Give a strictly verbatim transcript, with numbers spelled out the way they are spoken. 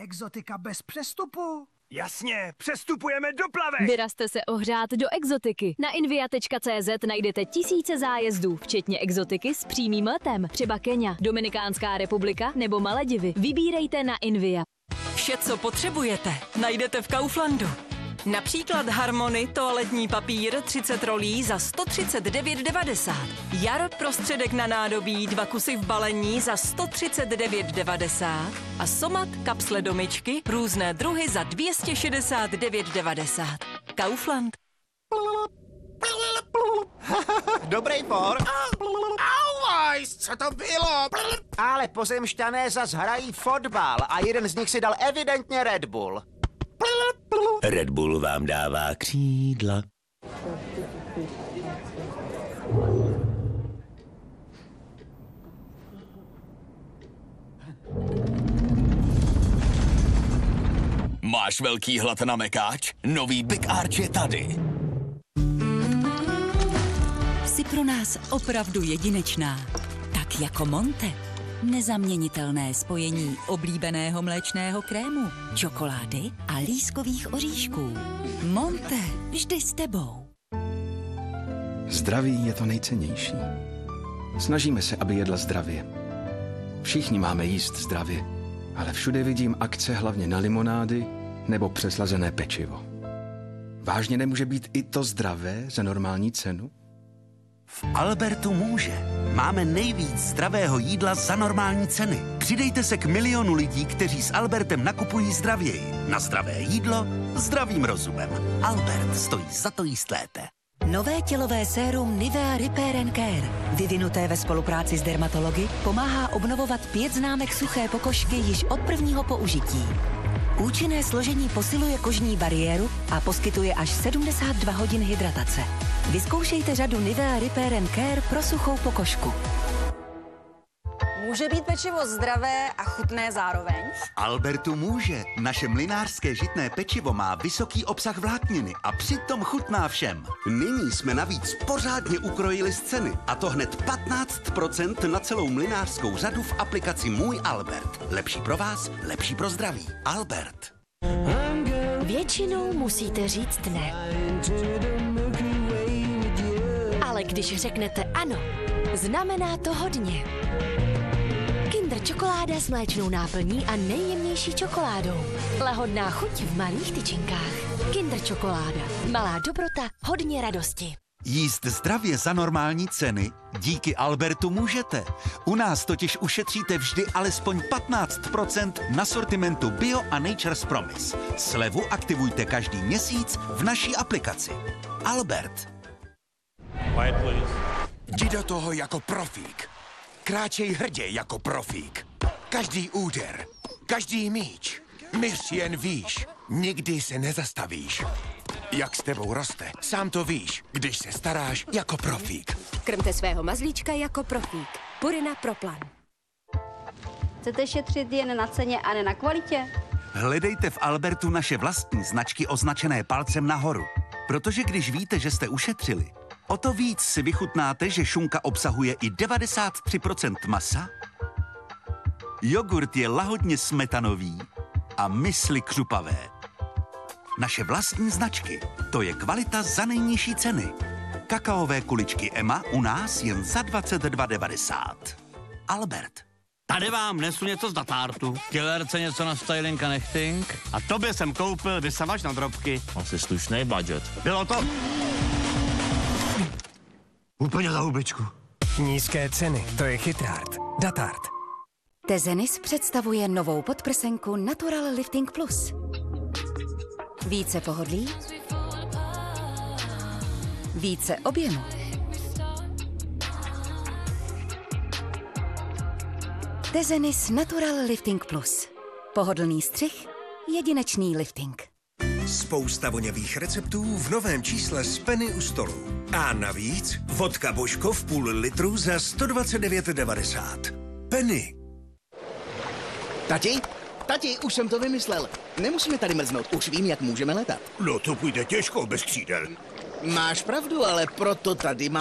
Exotika bez přestupu. Jasně, přestupujeme do plavek! Vyrazte se ohřát do exotiky. Na invia tečka cé zet najdete tisíce zájezdů, včetně exotiky s přímým letem. Třeba Kenia, Dominikánská republika nebo Maledivy. Vybírejte na Invia. Vše, co potřebujete, najdete v Kauflandu. Například Harmony toaletní papír třicet rolí za sto třicet devět devadesát. Jar prostředek na nádobí dva kusy v balení za sto třicet devět devadesát. A Somat kapsle do myčky různé druhy za dvě stě šedesát devět devadesát. Kaufland. Dobrý for. Auwajs, co to bylo? Ale pozemšťané zas hrají fotbal a jeden z nich si dal evidentně Red Bull. Red Bull vám dává křídla. Máš velký hlad na mekáč? Nový Big Arch je tady. Jsi pro nás opravdu jedinečná. Tak jako Monte. Nezaměnitelné spojení oblíbeného mléčného krému, čokolády a lískových oříšků. Monte, vždy s tebou. Zdraví je to nejcennější. Snažíme se, aby jedla zdravě. Všichni máme jíst zdravě, ale všude vidím akce hlavně na limonády nebo přeslazené pečivo. Vážně nemůže být i to zdravé za normální cenu? V Albertu může. Máme nejvíc zdravého jídla za normální ceny. Přidejte se k milionu lidí, kteří s Albertem nakupují zdravěji. Na zdravé jídlo zdravým rozumem. Albert stojí za to jíst lépe. Nové tělové sérum Nivea Repair and Care, vyvinuté ve spolupráci s dermatology, pomáhá obnovovat pět známek suché pokožky již od prvního použití. Účinné složení posiluje kožní bariéru a poskytuje až sedmdesát dva hodin hydratace. Vyzkoušejte řadu Nivea Repair and Care pro suchou pokožku. Může být pečivo zdravé a chutné zároveň? V Albertu může. Naše mlynářské žitné pečivo má vysoký obsah vlákniny a přitom chutná všem. Nyní jsme navíc pořádně ukrojili z ceny, a to hned patnáct procent na celou mlynářskou řadu v aplikaci Můj Albert. Lepší pro vás, lepší pro zdraví. Albert. Většinou musíte říct ne. Ale když řeknete ano, znamená to hodně. Kinder čokoláda s mléčnou náplní a nejjemnější čokoládou. Lahodná chuť v malých tyčinkách. Kinder čokoláda. Malá dobrota, hodně radosti. Jíst zdravě za normální ceny? Díky Albertu můžete. U nás totiž ušetříte vždy alespoň patnáct procent na sortimentu Bio a Nature's Promise. Slevu aktivujte každý měsíc v naší aplikaci. Albert. Quiet, please. Jdi do toho jako profík. Kráčej hrdě jako profík. Každý úder, každý míč. Myř jen víš, nikdy se nezastavíš. Jak s tebou roste, sám to víš, když se staráš jako profík. Krmte svého mazlíčka jako profík. Purina Pro Plan. Chcete šetřit jen na ceně a ne na kvalitě? Hledejte v Albertu naše vlastní značky označené palcem nahoru. Protože když víte, že jste ušetřili, o to víc si vychutnáte, že šunka obsahuje i devadesát tři procent masa, jogurt je lahodně smetanový a mysli křupavé. Naše vlastní značky, to je kvalita za nejnižší ceny. Kakaové kuličky Emma u nás jen za dvacet dva devadesát. Albert. Tady vám nesu něco z datártu, killerce něco na styling a nechting a tobě jsem koupil vysavač na drobky. Asi slušný budget. Bylo to... Úplně za hubičku. Nízké ceny, to je chytrát. Datart. Tezenis představuje novou podprsenku Natural Lifting Plus. Více pohodlí, více objemu. Tezenis Natural Lifting Plus. Pohodlný střih, jedinečný lifting. Spousta voněvých receptů v novém čísle z Penny u stolu. A navíc vodka Božko v půl litru za sto dvacet devět devadesát. Penny. Tati? Tati, už jsem to vymyslel. Nemusíme tady mrznout, už vím, jak můžeme letat. No to půjde těžko bez křídel. Máš pravdu, ale proto tady má